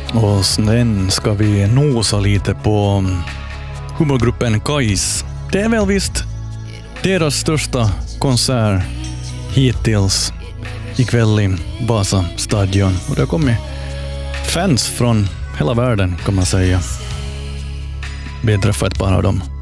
Och sen ska vi nosa lite på humorgruppen Kais. Det är väl visst deras största konsert hittills ikväll i Vasa stadion. Och det har kommit fans från hela världen kan man säga. Vi träffade ett par av dem.